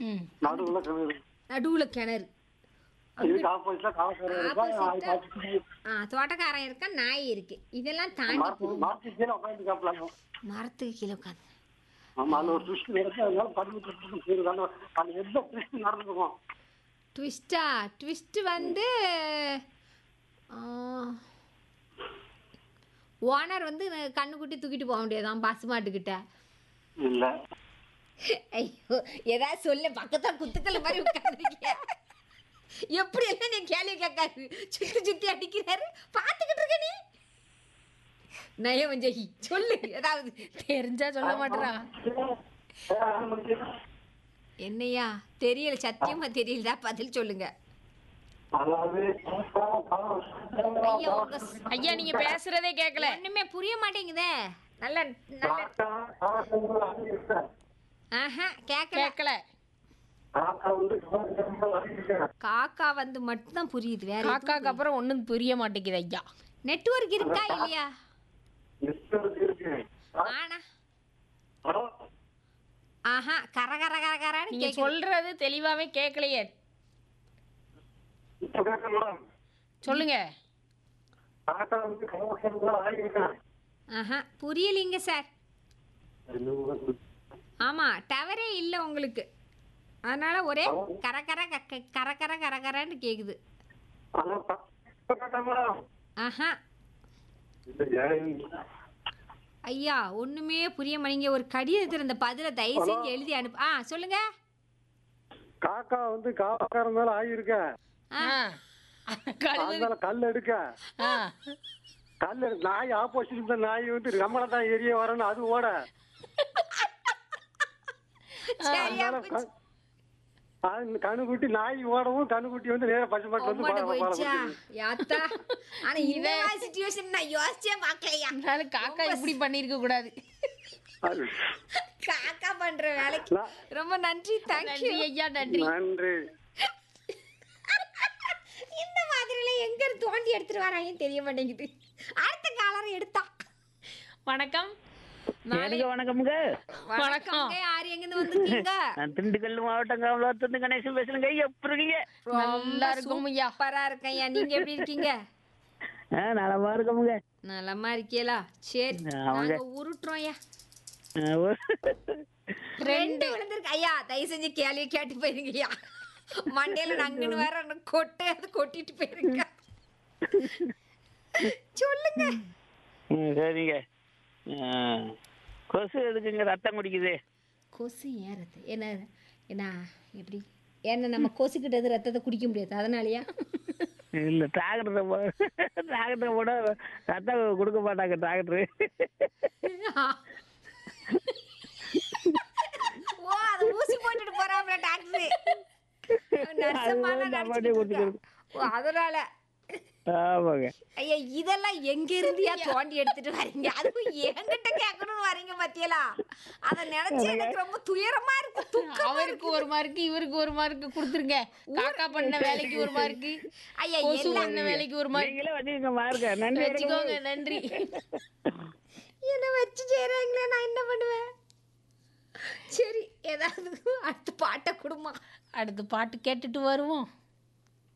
ம். நடுவுல கிணறு. நடுவுல கிணறு. இதுக்கு ஆப்போசிட்ல காலக்கரை இருக்கா, அது பார்த்துட்டு தோட்டக்காரன் இருக்கா, நாய் இருக்கு. இதெல்லாம் தாண்டி மரத்துக்கு போகும். மரத்துக்கு கீழே உட்காந்து காப்பலாம். மரத்துக்கு கீழே உட்காந்து. ஆமா, அந்த ஒரு ட்விஸ்ட் நடக்கு, அதனால படுத்து போயிருக்காங்க. அந்த எந்த ட்விஸ்ட் நடந்துருக்கும். ட்விஸ்டா? ட்விஸ்ட் வந்து ஓனர் வந்து கண்ணுக்குட்டி தூக்கிட்டு போக முடியாதான் பசுமாட்டுக்கிட்ட. இல்ல. ஐயோ, ஏதாவது சொல்ல, பக்கத்தான் குத்துக்கள் மாதிரி உட்காந்துருக்கிய. எப்படி எல்லாம் நீ கேள்வி கேட்காது, சுத்தி சுத்தி அடிக்கிறாரு, பார்த்துக்கிட்டு இருக்க நீ. நயவஞ்சகி சொல்லு ஏதாவது. தெரிஞ்சா சொல்ல மாட்டேறா. என்னையா தெரியல, சத்தியமா தெரியலதா, பதில் சொல்லுங்க. அதாவது ஐயா, உங்க ஐயா நீங்க பேசுறதே கேட்கல. ஒண்ணுமே புரிய மாட்டேங்குதே. நல்ல நல்ல ஆஹா, கேட்கல. கேட்கல. காக்கா வந்து மட்டும்தான் புரியுது, வேற காக்காக்கு அப்புறம் ஒண்ணும் புரிய மாட்டேங்குது ஐயா. நெட்வொர்க் இருக்கா இல்லையா? ஆனா ஆஹா, கர கர கர கரன்னு நீங்க கேக்குது. சொல்றது தெளிவாவே கேட்கலையே. சொல்லுங்க. ஆஹா, புரியலீங்க சார். ஆமா, டவரே இல்லை உங்களுக்கு, அதனால ஒரே கர கர கர கர கர கரன்னு கேக்குது. ஆஹா ஐயா, ஒண்ணுமே புரிய மாட்டீங்க. ஒரு கடிதத்தில் அந்த பதில தயவு செஞ்சு எழுதி அனுப்பு. சொல்லுங்க. காக்கா வந்து காக்காரன் மேல ஆகியிருக்க, ஆ. கழுவு. அதனால கல் எடுக்க, ஆ. கல் எடுக்க, நாய் ஆப்போசிட் இருந்த நாய் வந்து நம்மள தான் எரிய வரணும், அது ஓட. சரியா அதனால போச்சு. கணுக்குட்டி நாய் ஓடவும், கணுக்குட்டி வந்து நேரா பசுமாட்டு வந்து உம்மட்ட போயிடுச்சா பாலம். யாத்தா? ஆனா இந்த சிச்சுவேஷன் நான் யோசிச்சே பார்க்கலையா. அதனால காக்கா இப்படி பண்ணிருக்க கூடாது. காக்கா பண்ற வேலைக்கு ரொம்ப நன்றி. தேங்க்யூ நன்றி ஐயா, நன்றி. நன்றி. இந்த மாதிரிலாம் எங்க தோண்டி எடுத்துட்டு வராங்கன்னு தெரிய மாட்டேங்குது. அடுத்த காலரை எடுத்தா. வணக்கம். எனக்கு வணக்கம்ங்க. வணக்கம். யார் எங்கிருந்து வந்திருக்கீங்க? நான் திண்டுக்கல் மாவட்டம் காவலாத்திலிருந்து கணேசன் பேசுறேங்க. எப்படி இருக்கீங்க? நல்லா இருக்கும் ஐயா. சூப்பரா இருக்கேன்யா. நீங்க எப்படி இருக்கீங்க? நலமா இருக்கமுங்க. நலமா இருக்கீங்களா? சரி, நாங்க உருட்டுறோம்யா. ரெண்டு விழுந்திருக்கு ஐயா. தயவு செஞ்சு கேள்வி கேட்டு போயிருங்கய்யா. மண்டையில நங்குன்னு வேற கொட்டை அது கொட்டிட்டு போயிருங்க. சொல்லுங்க. சரிங்க. கொசு எதுக்குங்க ரத்தம் குடிக்குது? கொசு ஏறது என்ன? என்ன எப்படி என்ன நம்ம கொசுக்கிட்டது ரத்தத்தை குடிக்க முடியாது, அதனாலயா? இல்ல, டிராக்டர் போட ரத்தம் கொடுக்க மாட்டாங்க டிராக்டர். ஓ, அது ஊசி போட்டுட்டு போறாப்ல டாக்டர். நர்சமான நடிச்சிட்டு இருக்கா. ஓ, அதனால. ஆமாங்க. ஐயா, இதெல்லாம் எங்க இருந்தியா தோண்டி எடுத்துட்டு வரீங்க? அதுவும் என்கிட்ட கேட்கணும்னு வரீங்க பாத்தியலா? அத நினைச்சு எனக்கு ரொம்ப துயரமா இருக்கு, துக்கமா அவருக்கு இருக்கு. ஒரு மார்க்கு, இவருக்கு ஒரு மார்க்கு கொடுத்துருங்க. காக்கா பண்ண வேலைக்கு ஒரு மார்க்கு, ஐயா, கொசு எல்லாம் பண்ண வேலைக்கு ஒரு மார்க் நீங்களே வச்சுக்கோங்க மார்க்க. நன்றி. வச்சுக்கோங்க. நன்றி. என்ன வச்சு செய்யறாங்களே, நான் என்ன பண்ணுவேன்? சரி, ஏதாவது அடுத்த பாட்டை கொடுமா. அடுத்த பாட்டு கேட்டுட்டு வருவோம்.